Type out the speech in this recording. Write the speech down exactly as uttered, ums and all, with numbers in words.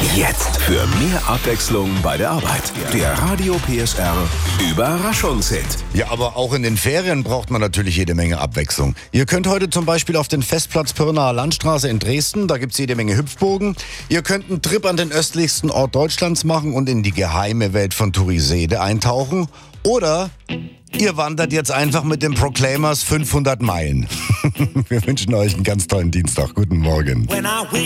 Jetzt für mehr Abwechslung bei der Arbeit. Der Radio P S R Überraschungshit. Ja, aber auch in den Ferien braucht man natürlich jede Menge Abwechslung. Ihr könnt heute zum Beispiel auf den Festplatz Pirnaer Landstraße in Dresden, da gibt's jede Menge Hüpfbogen. Ihr könnt einen Trip an den östlichsten Ort Deutschlands machen und in die geheime Welt von Turisede eintauchen. Oder ihr wandert jetzt einfach mit den Proclaimers fünfhundert Meilen. Wir wünschen euch einen ganz tollen Dienstag. Guten Morgen.